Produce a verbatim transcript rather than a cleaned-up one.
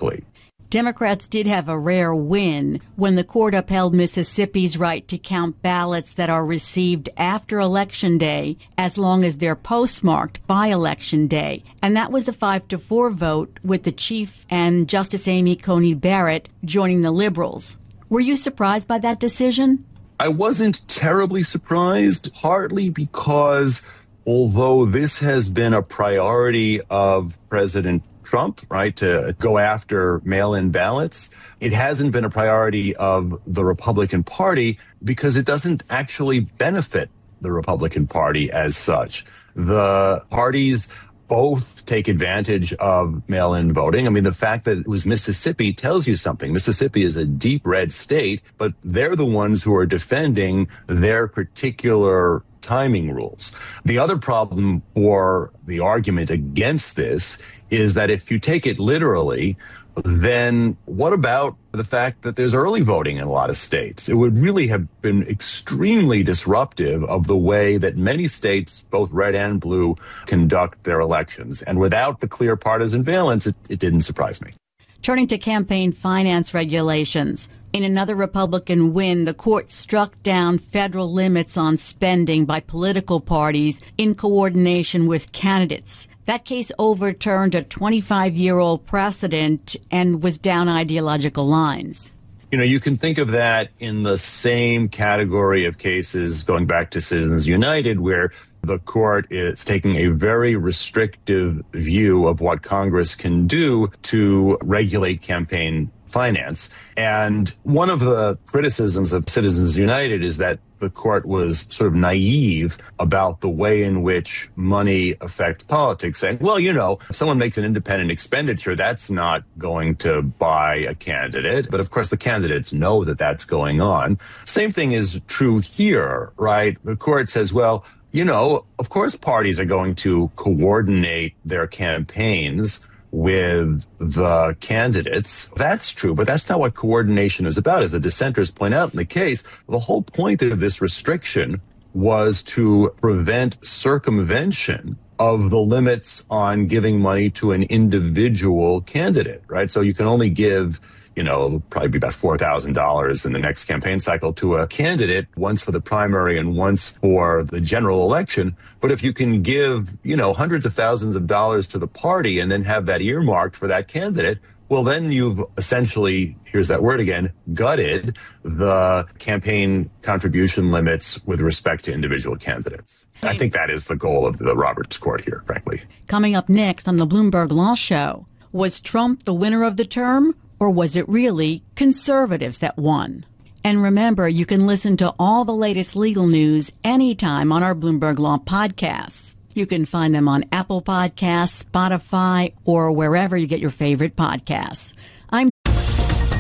politically. Democrats did have a rare win when the court upheld Mississippi's right to count ballots that are received after Election Day as long as they're postmarked by Election Day. And that was a five to four vote with the Chief and Justice Amy Coney Barrett joining the liberals. Were you surprised by that decision? I wasn't terribly surprised, partly because although this has been a priority of President Trump, right, to go after mail-in ballots, it hasn't been a priority of the Republican Party because it doesn't actually benefit the Republican Party as such. The parties both take advantage of mail-in voting. I mean, the fact that it was Mississippi tells you something. Mississippi is a deep red state, but they're the ones who are defending their particular timing rules. The other problem for the argument against this is that if you take it literally, then what about the fact that there's early voting in a lot of states? It would really have been extremely disruptive of the way that many states, both red and blue, conduct their elections. And without the clear partisan valence, it, it didn't surprise me. Turning to campaign finance regulations. In another Republican win, the court struck down federal limits on spending by political parties in coordination with candidates. That case overturned a twenty-five-year-old precedent and was down ideological lines. You know, you can think of that in the same category of cases going back to Citizens United, where the court is taking a very restrictive view of what Congress can do to regulate campaign finance. And one of the criticisms of Citizens United is that the court was sort of naive about the way in which money affects politics, saying, well, you know, if someone makes an independent expenditure, that's not going to buy a candidate. But of course, the candidates know that that's going on. Same thing is true here, right? The court says, well, you know, of course, parties are going to coordinate their campaigns with the candidates. That's true, but that's not what coordination is about. As the dissenters point out in the case, the whole point of this restriction was to prevent circumvention of the limits on giving money to an individual candidate, right? So you can only give, you know, it'll probably be about four thousand dollars in the next campaign cycle to a candidate, once for the primary and once for the general election. But if you can give, you know, hundreds of thousands of dollars to the party and then have that earmarked for that candidate, well, then you've essentially, here's that word again, gutted the campaign contribution limits with respect to individual candidates. I think that is the goal of the Roberts Court here, frankly. Coming up next on the Bloomberg Law Show, was Trump the winner of the term? Or was it really conservatives that won? And remember, you can listen to all the latest legal news anytime on our Bloomberg Law podcasts. You can find them on Apple Podcasts, Spotify, or wherever you get your favorite podcasts.